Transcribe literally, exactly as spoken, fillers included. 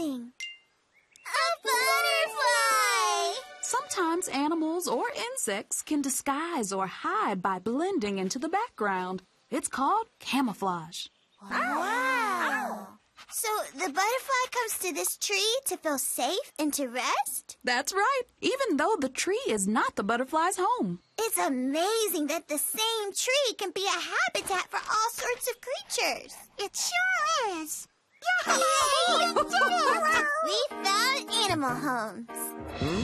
something. A butterfly! Sometimes animals or insects can disguise or hide by blending into the background. It's called camouflage. Wow! So the butterfly comes to this tree to feel safe and to rest? That's right, even though the tree is not the butterfly's home. It's amazing that the same tree can be a habitat for all sorts of creatures. It sure is. Yay! We found animal homes.